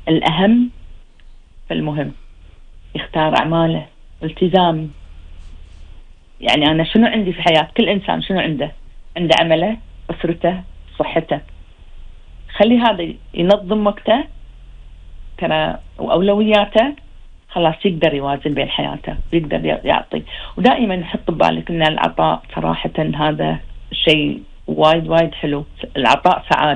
الأهم فالمهم، يختار أعماله، التزام. يعني أنا شنو عندي في حياة كل إنسان؟ شنو عنده؟ عنده عمله، أسرته، صحته. خلي هذا ينظم وقته ترى وأولوياته، خلاص يقدر يوازن بين حياته، يقدر يعطي. ودائما حط ببالك أن العطاء صراحة هذا شيء وايد وايد حلو. العطاء سعادة.